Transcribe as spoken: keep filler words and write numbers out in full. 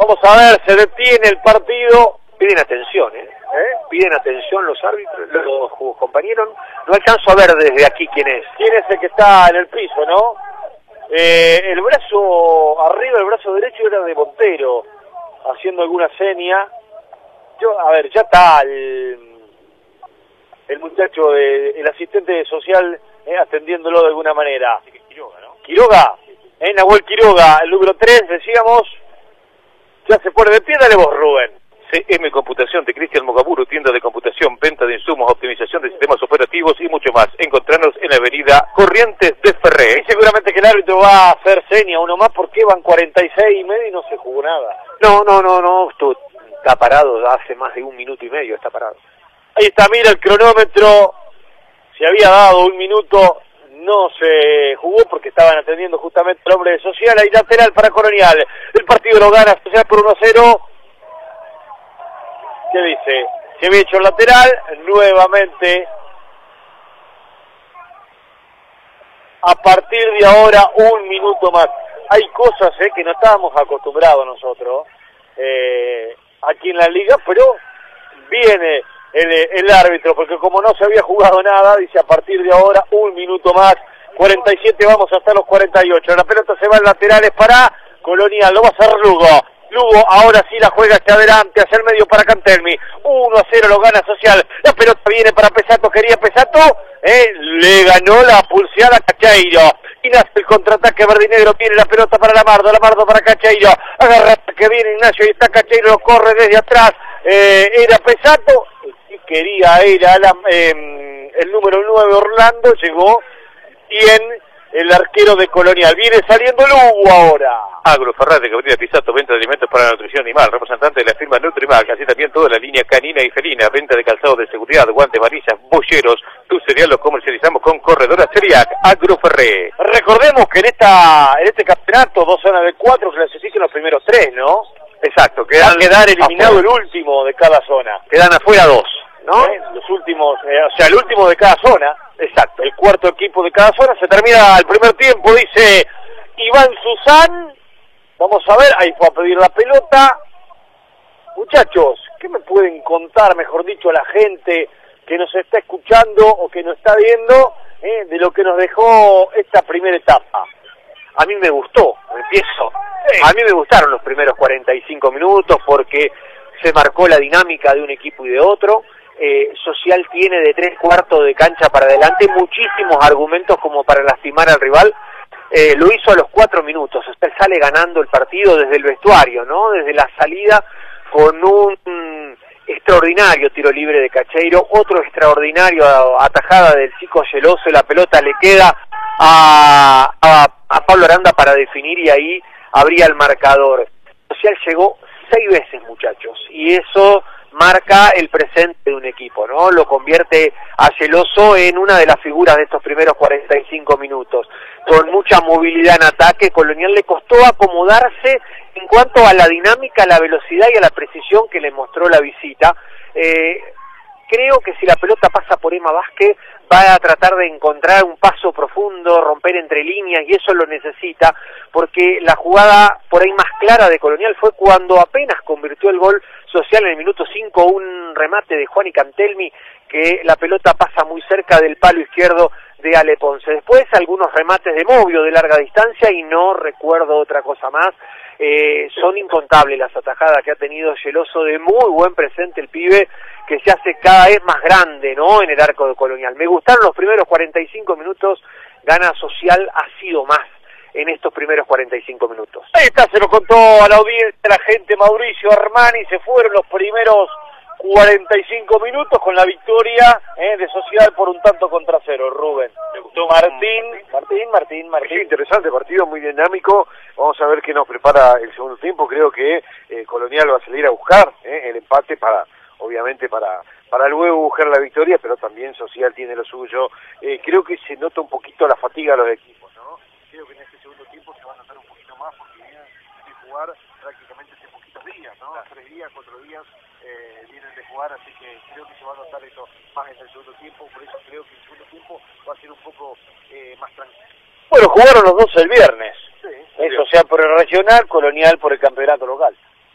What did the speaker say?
Vamos a ver, se detiene el partido. Piden atención, ¿eh? ¿Eh? Piden atención los árbitros, los compañeros. No alcanzo a ver desde aquí quién es. ¿Quién es el que está en el piso, no? Eh, el brazo arriba, el brazo derecho era de Montero, haciendo alguna seña. Yo, a ver, ya está el, el muchacho, de, el asistente social, eh, atendiéndolo de alguna manera. Así que Quiroga, ¿no? Quiroga, eh, Nahuel Quiroga, el número tres, decíamos. Ya se pone de pie, dale vos, Rubén. C M Computación de Cristian Mogaburu, tienda de computación, venta de insumos, optimización de sistemas operativos y mucho más. Encontrarnos en la avenida Corrientes de Ferré. Y seguramente que el árbitro va a hacer seña uno más porque van cuarenta y seis y medio y no se jugó nada. No, no, no, no, esto está parado, hace más de un minuto y medio está parado. Ahí está, mira el cronómetro, se había dado un minuto, no se jugó porque estaban atendiendo justamente al hombre de Social. Ahí lateral para Colonial, el partido lo gana Social por uno a cero. ¿Qué dice? Se había hecho el lateral, nuevamente. A partir de ahora, un minuto más. Hay cosas eh, que no estábamos acostumbrados nosotros eh, aquí en la liga, pero viene el, el árbitro, porque como no se había jugado nada, dice a partir de ahora, un minuto más. cuarenta y siete, vamos hasta los cuarenta y ocho. La pelota se va en laterales para Colonial, lo va a hacer Lugo. Lugo ahora sí la juega hacia adelante, hacia el medio para Cantelmi. uno a cero lo gana Social. La pelota viene para Pesato, quería Pesato. Eh, le ganó la pulseada a Cacheiro. Y nace el contraataque verdinegro, tiene la pelota para Lamardo, Lamardo para Cacheiro. Agarra que viene Ignacio y está Cacheiro, lo corre desde atrás. Eh, era Pesato. Y quería ir a la, eh, el número nueve Orlando. Llegó bien el arquero de Colonial. Viene saliendo Lugo ahora. Agroferrate, Gabriela Pisato, venta de alimentos para la nutrición animal, representante de la firma Nutrimac, así también toda la línea canina y felina, venta de calzado de seguridad, guantes, varillas, bolleros. Tu cereal lo comercializamos con Corredora Celiac, Agroferré. Recordemos que en esta en este campeonato, dos zonas de cuatro clasifican los primeros tres, ¿no? Exacto, quedan, va a quedar eliminado afuera. El último de cada zona. Quedan afuera dos, ¿no? ¿Eh? Los últimos, eh, o sea, el último de cada zona. Exacto, el cuarto equipo de cada zona. Se termina el primer tiempo, dice Iván Susán. Vamos a ver, ahí fue a pedir la pelota. Muchachos, ¿qué me pueden contar, mejor dicho, a la gente que nos está escuchando o que nos está viendo eh, de lo que nos dejó esta primera etapa? A mí me gustó, empiezo. Sí. A mí me gustaron los primeros cuarenta y cinco minutos porque se marcó la dinámica de un equipo y de otro. Eh, Social tiene de tres cuartos de cancha para adelante muchísimos argumentos como para lastimar al rival. Eh, lo hizo a los cuatro minutos, o sea, él sale ganando el partido desde el vestuario, ¿no? Desde la salida con un mm, extraordinario tiro libre de Cacheiro, otro extraordinario atajada del Chico Geloso, la pelota le queda a, a, a Pablo Aranda para definir y ahí abría el marcador. Social llegó seis veces, muchachos, y eso marca el presente de un equipo, ¿no? Lo convierte a Geloso en una de las figuras de estos primeros cuarenta y cinco minutos. Con mucha movilidad en ataque, Colonial le costó acomodarse en cuanto a la dinámica, a la velocidad y a la precisión que le mostró la visita. Eh, creo que si la pelota pasa por Emma Vázquez, va a tratar de encontrar un paso profundo, romper entre líneas, y eso lo necesita, porque la jugada por ahí más clara de Colonial fue cuando apenas convirtió el gol Social en el minuto cinco, un remate de Juan y Cantelmi, que la pelota pasa muy cerca del palo izquierdo de Ale Ponce. Después algunos remates de Movio de larga distancia y no recuerdo otra cosa más. Eh, son incontables las atajadas que ha tenido Geloso, de muy buen presente el pibe, que se hace cada vez más grande, ¿no? En el arco de Colonial. Me gustaron los primeros cuarenta y cinco minutos, gana Social, ha sido más en estos primeros cuarenta y cinco minutos. Ahí está, se lo contó a la audiencia la gente Mauricio Armani, se fueron los primeros cuarenta y cinco minutos con la victoria eh, de Social por un tanto contra cero. Rubén, me gustó Martín, Martín, Martín, Martín. Sí, interesante partido, muy dinámico. Vamos a ver qué nos prepara el segundo tiempo. Creo que eh, Colonial va a salir a buscar eh, el empate para, obviamente, para para luego buscar la victoria, pero también Social tiene lo suyo. Eh, creo que se nota un poquito la fatiga de los equipos, ¿no? Creo que en este segundo tiempo se va a notar un poquito más porque vienen de jugar prácticamente hace poquitos días, ¿no? Tres días, cuatro días. Eh, vienen de jugar, así que creo que se va a notar eso más en el segundo tiempo, por eso creo que el segundo tiempo va a ser un poco eh, más tranquilo. Bueno, jugaron los dos el viernes, sí, eso, o sea, por el regional, Colonial por el campeonato local.